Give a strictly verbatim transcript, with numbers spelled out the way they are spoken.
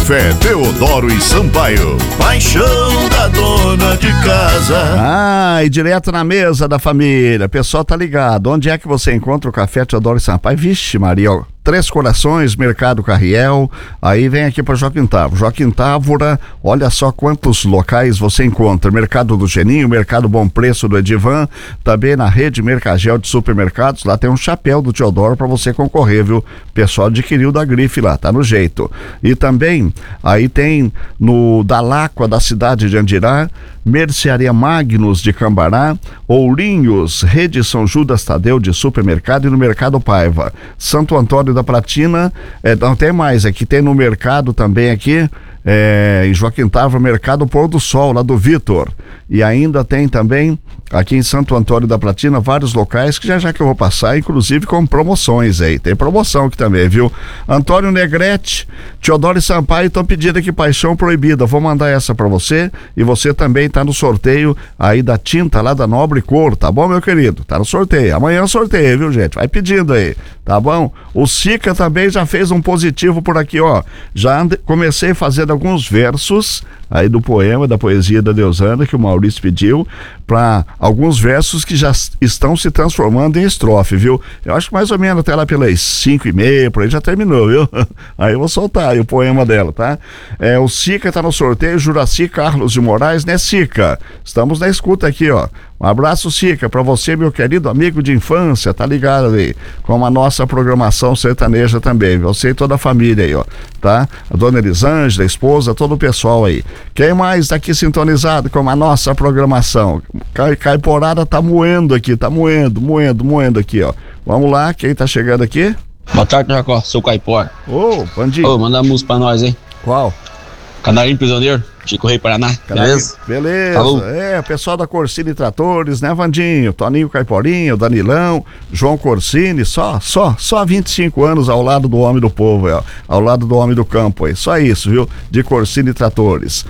Café Teodoro e Sampaio, paixão da dona de casa. Ah, e direto na mesa da família, pessoal tá ligado, onde é que você encontra o Café Teodoro e Sampaio? Vixe Maria, ó. Três Corações, Mercado Carriel, aí vem aqui para Joaquim Távora. Joaquim Távora, olha só quantos locais você encontra. Mercado do Geninho, Mercado Bom Preço do Edivan, também na rede Mercagel de supermercados, lá tem um chapéu do Teodoro para você concorrer, viu? O pessoal adquiriu da grife lá, tá no jeito. E também, aí tem no Dalacqua da cidade de Andirá, Mercearia Magnus de Cambará, Ourinhos, Rede São Judas Tadeu de supermercado e no Mercado Paiva. Santo Antônio da Platina, é, não tem mais, aqui tem no mercado também aqui, é, em Joaquim Távora, Mercado Pôr do Sol, lá do Vitor. E ainda tem também, aqui em Santo Antônio da Platina, vários locais que já já que eu vou passar, inclusive com promoções aí. Tem promoção aqui também, viu? Antônio Negrete, Teodoro e Sampaio estão pedindo aqui Paixão Proibida. Vou mandar essa pra você e você também tá no sorteio aí da tinta lá da Nobre Cor, tá bom, meu querido? Tá no sorteio. Amanhã é sorteio, viu, gente? Vai pedindo aí, tá bom? O Sica também já fez um positivo por aqui, ó. Já ande... comecei fazendo alguns versos aí do poema, da poesia da Deusana, que o Maurício pediu, para alguns versos que já estão se transformando em estrofe, viu? Eu acho que mais ou menos até lá pelas cinco e meia, por aí já terminou, viu? Aí eu vou soltar aí o poema dela, tá? É, o Sica tá no sorteio, Juraci Carlos de Moraes, né, Sica? Estamos na escuta aqui, ó. Um abraço, Sica, pra você, meu querido amigo de infância, tá ligado aí? Com a nossa programação sertaneja também, você e toda a família aí, ó, tá? A dona Elisângela, a esposa, todo o pessoal aí. Quem mais tá aqui sintonizado com a nossa programação? Cai, Caiporada tá moendo aqui, tá moendo, moendo, moendo aqui, ó. Vamos lá, quem tá chegando aqui? Boa tarde, Jacó, sou Caipora. Ô, oh, Bandinho. Ô, oh, manda a música pra nós, hein? Qual? Canarinho Prisioneiro, Chico Rei Paraná, beleza? Beleza. Falou. É, o pessoal da Corsini Tratores, né, Vandinho? Toninho Caiporinho, Danilão, João Corsini, só, só, só vinte e cinco anos ao lado do homem do povo, ó, ao lado do homem do campo aí, só isso, viu? De Corsini Tratores.